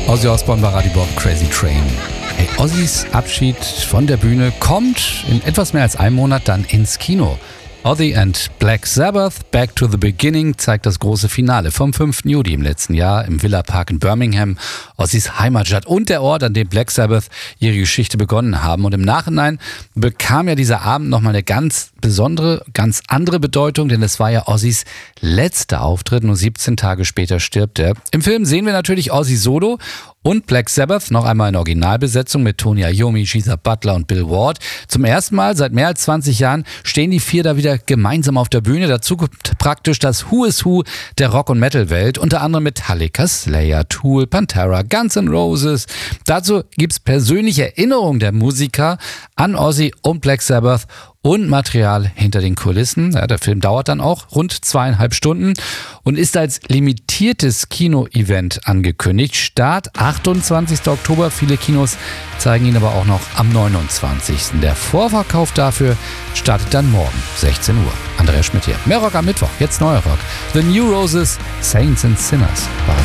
Ozzy Osbourne bei Radio Bob, Crazy Train. Hey, Ozzys Abschied von der Bühne kommt in etwas mehr als einem Monat dann ins Kino. Ozzy and Black Sabbath, Back to the Beginning, zeigt das große Finale vom 5. Juli im letzten Jahr im Villa Park in Birmingham, Ozzys Heimatstadt und der Ort, an dem Black Sabbath ihre Geschichte begonnen haben. Und im Nachhinein bekam ja dieser Abend nochmal eine ganz besondere, ganz andere Bedeutung, denn es war ja Ozzys letzter Auftritt, nur 17 Tage später stirbt er. Im Film sehen wir natürlich Ozzy solo und Black Sabbath noch einmal in Originalbesetzung mit Tony Iommi, Geezer Butler und Bill Ward. Zum ersten Mal seit mehr als 20 Jahren stehen die vier da wieder gemeinsam auf der Bühne. Dazu kommt praktisch das Who is Who der Rock- und Metal-Welt, unter anderem Metallica, Slayer, Tool, Pantera, Guns N' Roses. Dazu gibt's persönliche Erinnerungen der Musiker an Ozzy und Black Sabbath und Material hinter den Kulissen. Ja, der Film dauert dann auch rund 2,5 Stunden und ist als limitiertes Kino-Event angekündigt. Start 28. Oktober. Viele Kinos zeigen ihn aber auch noch am 29. Der Vorverkauf dafür startet dann morgen, 16 Uhr. Andreas Schmidt hier. Mehr Rock am Mittwoch, jetzt neuer Rock. The New Roses, Saints and Sinners.